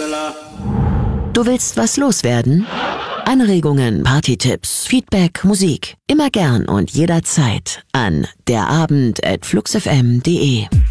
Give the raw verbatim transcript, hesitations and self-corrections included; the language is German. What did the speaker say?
Upsala. Du willst was loswerden? Anregungen, Partytipps, Feedback, Musik. Immer gern und jederzeit an derabend at fluxfm punkt de.